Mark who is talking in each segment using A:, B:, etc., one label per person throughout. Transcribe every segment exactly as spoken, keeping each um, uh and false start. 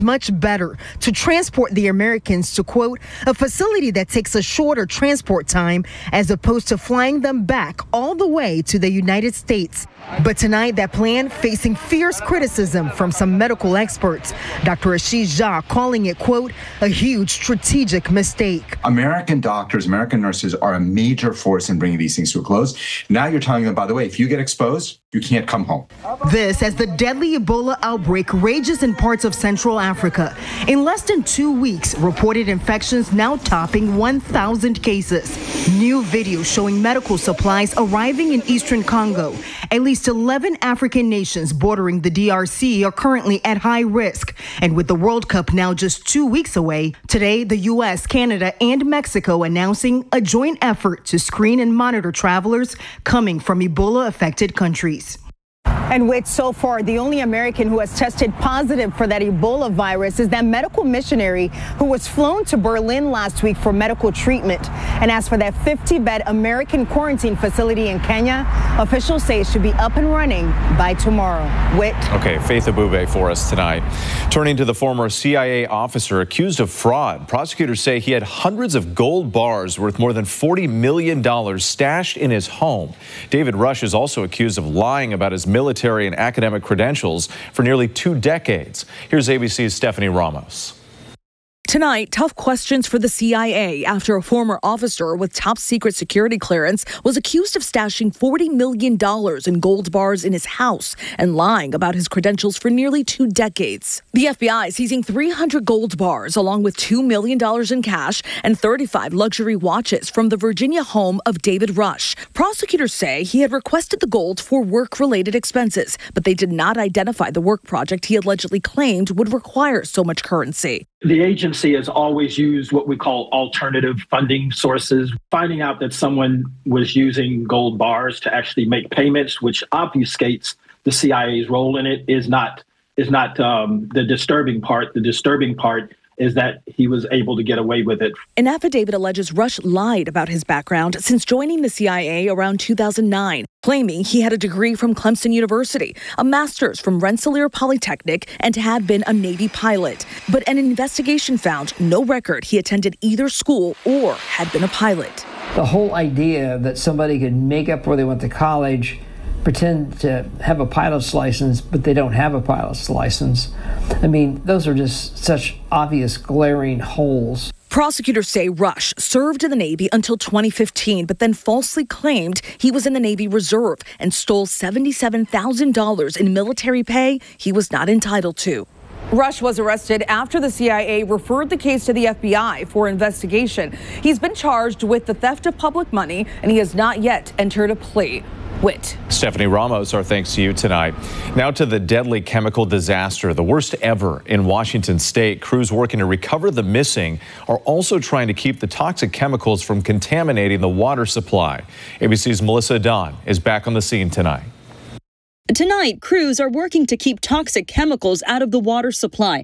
A: much better to transport the Americans to, quote, a facility that takes a shorter transport time as opposed to flying them back all the way to the United States. But tonight, that plan facing fierce criticism from some medical experts. Doctor Ashish Jha calling it, quote, a huge strategic mistake.
B: American doctors, American nurses are a major force in bringing these things to a close. Now you're telling them, by the way, if you get exposed, you can't come home.
A: This as the deadly Ebola outbreak rages in parts of Central Africa. In less than two weeks, reported infections now topping one thousand cases. New video showing medical supplies arriving in eastern Congo. At least eleven African nations bordering the D R C are currently at high risk. And with the World Cup now just two weeks away, today the U S, Canada, and Mexico announcing a joint effort to screen and monitor travelers coming from Ebola-affected countries.
C: And Whit, so far, the only American who has tested positive for that Ebola virus is that medical missionary who was flown to Berlin last week for medical treatment. And as for that fifty-bed American quarantine facility in Kenya, officials say it should be up and running by tomorrow. Whit.
D: Okay, Faith Abube for us tonight. Turning to the former C I A officer accused of fraud, prosecutors say he had hundreds of gold bars worth more than forty million dollars stashed in his home. David Rush is also accused of lying about his military and academic credentials for nearly two decades. Here's A B C's Stephanie Ramos.
E: Tonight, tough questions for the C I A after a former officer with top secret security clearance was accused of stashing forty million dollars in gold bars in his house and lying about his credentials for nearly two decades. The F B I seizing three hundred gold bars along with two million dollars in cash and thirty-five luxury watches from the Virginia home of David Rush. Prosecutors say he had requested the gold for work-related expenses, but they did not identify the work project he allegedly claimed would require so much currency.
F: The agency has always used what we call alternative funding sources. Finding out that someone was using gold bars to actually make payments, which obfuscates the C I A's role in it, is not is not um, the disturbing part. The disturbing part is that he was able to get away with it.
E: An affidavit alleges Rush lied about his background since joining the C I A around two thousand nine, claiming he had a degree from Clemson University, a master's from Rensselaer Polytechnic, and had been a Navy pilot. But an investigation found no record he attended either school or had been a pilot.
G: The whole idea that somebody could make up where they went to college, pretend to have a pilot's license, but they don't have a pilot's license. I mean, those are just such obvious glaring holes.
E: Prosecutors say Rush served in the Navy until twenty fifteen, but then falsely claimed he was in the Navy Reserve and stole seventy-seven thousand dollars in military pay he was not entitled to.
C: Rush was arrested after the C I A referred the case to the F B I for investigation. He's been charged with the theft of public money, and he has not yet entered a plea. Whit.
D: Stephanie Ramos, our thanks to you tonight. Now to the deadly chemical disaster, the worst ever in Washington state. Crews working to recover the missing are also trying to keep the toxic chemicals from contaminating the water supply. A B C's Melissa Don is back on the scene tonight.
H: Tonight, crews are working to keep toxic chemicals out of the water supply.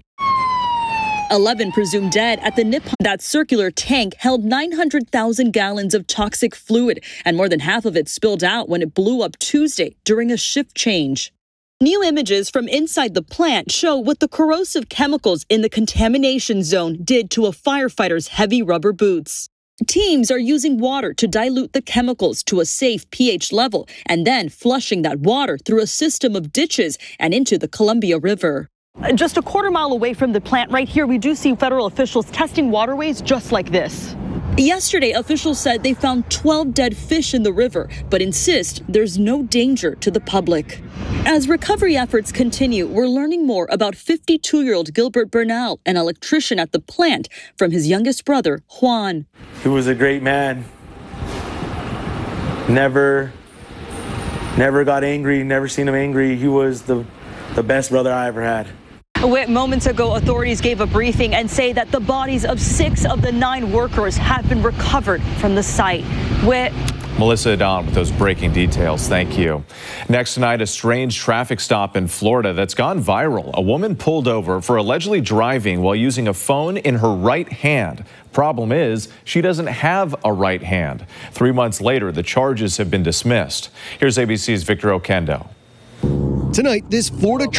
H: eleven presumed dead at the Nippon. That circular tank held nine hundred thousand gallons of toxic fluid, and more than half of it spilled out when it blew up Tuesday during a shift change. New images from inside the plant show what the corrosive chemicals in the contamination zone did to a firefighter's heavy rubber boots. Teams are using water to dilute the chemicals to a safe pH level and then flushing that water through a system of ditches and into the Columbia River.
E: Just a quarter mile away from the plant right here, we do see federal officials testing waterways just like this.
H: Yesterday, officials said they found twelve dead fish in the river, but insist there's no danger to the public. As recovery efforts continue, we're learning more about fifty-two-year-old Gilbert Bernal, an electrician at the plant, from his youngest brother, Juan.
I: He was a great man. Never, never got angry, never seen him angry. He was the, the best brother I ever had.
E: Moments ago, authorities gave a briefing and say that the bodies of six of the nine workers have been recovered from the site. Whit.
D: Melissa Don with those breaking details. Thank you. Next tonight, a strange traffic stop in Florida that's gone viral. A woman pulled over for allegedly driving while using a phone in her right hand. Problem is, she doesn't have a right hand. Three months later, the charges have been dismissed. Here's A B C's Victor Oquendo.
J: Tonight, this Florida